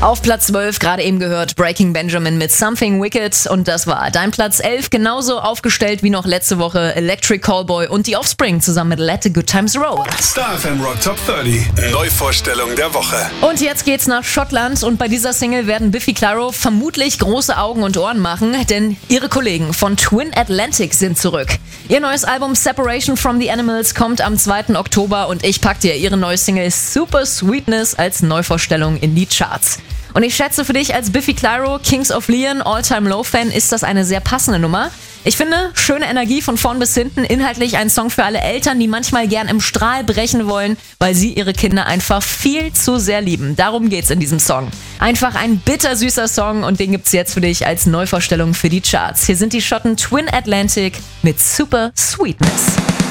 Auf Platz 12 gerade eben gehört Breaking Benjamin mit Something Wicked und das war dein Platz 11, genauso aufgestellt wie noch letzte Woche Electric Callboy und die Offspring zusammen mit Let the Good Times Roll. Star FM Rock Top 30, Neuvorstellung der Woche. Und jetzt geht's nach Schottland und bei dieser Single werden Biffy Clyro vermutlich große Augen und Ohren machen, denn ihre Kollegen von Twin Atlantic sind zurück. Ihr neues Album Separation from the Animals kommt am 2. Oktober und ich pack dir ihre neue Single Super Sweetness als Neuvorstellung in die Charts. Und ich schätze, für dich als Biffy Clyro, Kings of Leon, All-Time-Low-Fan ist das eine sehr passende Nummer. Ich finde, schöne Energie von vorn bis hinten, inhaltlich ein Song für alle Eltern, die manchmal gern im Strahl brechen wollen, weil sie ihre Kinder einfach viel zu sehr lieben. Darum geht's in diesem Song. Einfach ein bittersüßer Song und den gibt's jetzt für dich als Neuvorstellung für die Charts. Hier sind die Schotten Twin Atlantic mit Super Sweetness.